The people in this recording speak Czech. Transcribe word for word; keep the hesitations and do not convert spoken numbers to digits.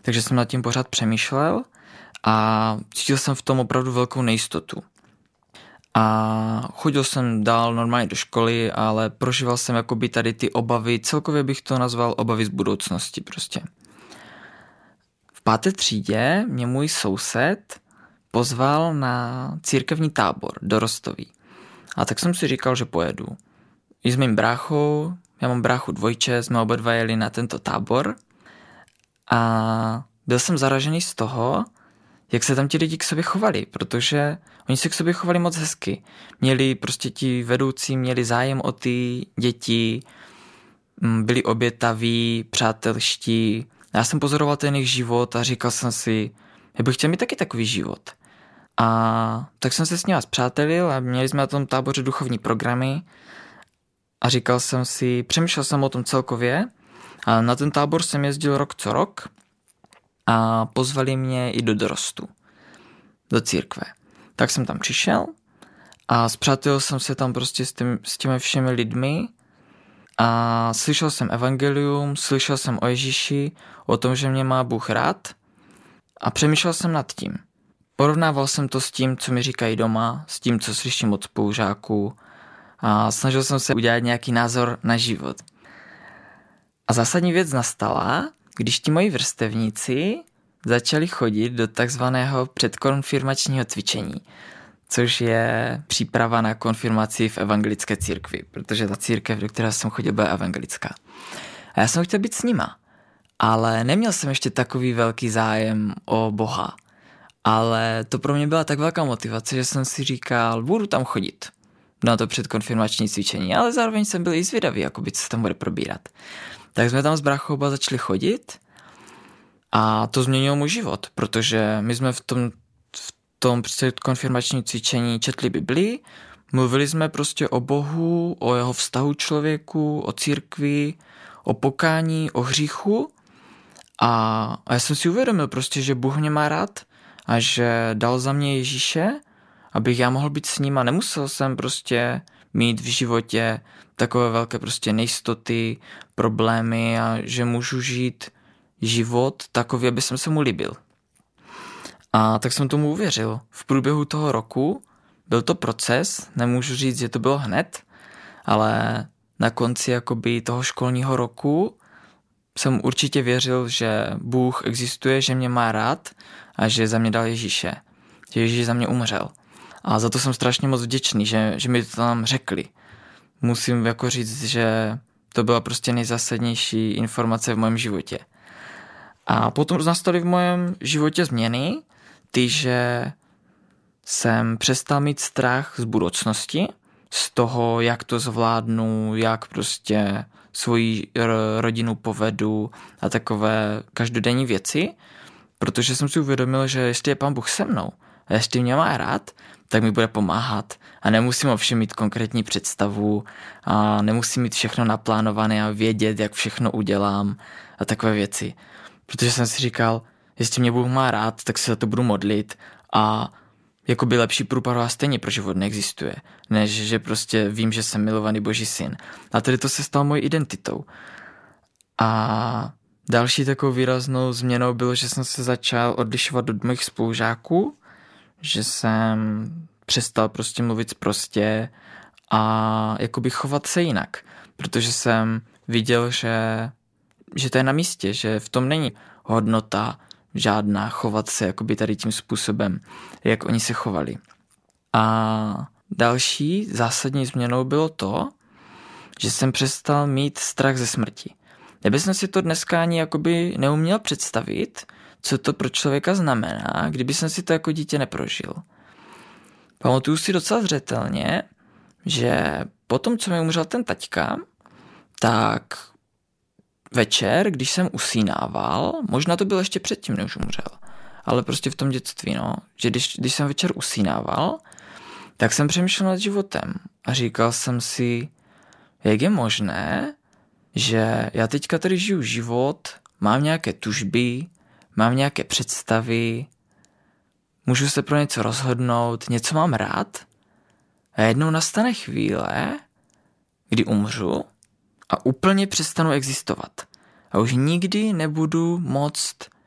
Takže jsem nad tím pořád přemýšlel a cítil jsem v tom opravdu velkou nejistotu. A chodil jsem dál normálně do školy, ale prožíval jsem jakoby tady ty obavy, celkově bych to nazval obavy z budoucnosti prostě. V páté třídě mě můj soused pozval na církevní tábor do Rostoví. A tak jsem si říkal, že pojedu. I s mým bráchou, já mám bráchu dvojče, jsme oba dva jeli na tento tábor a byl jsem zaražený z toho, jak se tam ti lidi k sobě chovali, protože oni se k sobě chovali moc hezky. Měli prostě ti vedoucí, měli zájem o ty děti, byli obětaví, přátelští. Já jsem pozoroval ten jejich život a říkal jsem si, já bych chtěl mít taky takový život. A tak jsem se s nimi spřátelil a měli jsme na tom táboře duchovní programy a říkal jsem si, přemýšlel jsem o tom celkově a na ten tábor jsem jezdil rok co rok a pozvali mě i do dorostu, do církve. Tak jsem tam přišel a spřátelil jsem se tam prostě s, tím, s těmi všemi lidmi a slyšel jsem evangelium, slyšel jsem o Ježíši, o tom, že mě má Bůh rád a přemýšlel jsem nad tím. Porovnával jsem to s tím, co mi říkají doma, s tím, co slyším od spolužáků a snažil jsem se udělat nějaký názor na život. A zásadní věc nastala, když ti moji vrstevníci začali chodit do takzvaného předkonfirmačního cvičení, což je příprava na konfirmaci v evangelické církvi, protože ta církev, do které jsem chodil, byla evangelická. A já jsem chtěl být s nima, ale neměl jsem ještě takový velký zájem o Boha. Ale to pro mě byla tak velká motivace, že jsem si říkal, budu tam chodit na to předkonfirmační cvičení, ale zároveň jsem byl i zvědavý, jakoby, co se tam bude probírat. Tak jsme tam s bráchou oba začali chodit a to změnilo můj život, protože my jsme v tom, v tom předkonfirmačním cvičení četli Biblii, mluvili jsme prostě o Bohu, o jeho vztahu člověku, o církvi, o pokání, o hříchu a, a já jsem si uvědomil prostě, že Bůh mě má rád a že dal za mě Ježíše, abych já mohl být s ním a nemusel jsem prostě mít v životě takové velké prostě nejistoty, problémy a že můžu žít život takový, aby jsem se mu líbil. A tak jsem tomu uvěřil. V průběhu toho roku byl to proces, nemůžu říct, že to bylo hned, ale na konci jakoby toho školního roku jsem určitě věřil, že Bůh existuje, že mě má rád a že za mě dal Ježíše. Že Ježíš za mě umřel. A za to jsem strašně moc vděčný, že, že mi to tam řekli. Musím jako říct, že to byla prostě nejzásadnější informace v mém životě. A potom nastaly v mém životě změny, ty, že jsem přestal mít strach z budoucnosti, z toho, jak to zvládnu, jak prostě svoji rodinu povedu a takové každodenní věci, protože jsem si uvědomil, že jestli je Pán Bůh se mnou a jestli mě má rád, tak mi bude pomáhat a nemusím ovšem mít konkrétní představu a nemusím mít všechno naplánované a vědět, jak všechno udělám a takové věci. Protože jsem si říkal, jestli mě Bůh má rád, tak se za to budu modlit a jakoby lepší průpadová stejně pro život neexistuje, než že prostě vím, že jsem milovaný Boží syn. A tedy to se stalo mojí identitou. A další takovou výraznou změnou bylo, že jsem se začal odlišovat od mých spolužáků, že jsem přestal prostě mluvit sprostě a jakoby chovat se jinak, protože jsem viděl, že, že to je na místě, že v tom není hodnota žádná chovat se jakoby tady tím způsobem, jak oni se chovali. A další zásadní změnou bylo to, že jsem přestal mít strach ze smrti. Já bych si to dneska ani jakoby neuměl představit, co to pro člověka znamená, kdyby jsem si to jako dítě neprožil. Pamatuju si docela zřetelně, že potom, co mi umřel ten taťka, tak večer, když jsem usínával, možná to bylo ještě předtím, než umřel, ale prostě v tom dětství, no, že když, když jsem večer usínával, tak jsem přemýšlel nad životem a říkal jsem si, jak je možné, že já teďka tady žiju život, mám nějaké tužby, mám nějaké představy, můžu se pro něco rozhodnout, něco mám rád a jednou nastane chvíle, kdy umřu a úplně přestanu existovat. A už nikdy nebudu moct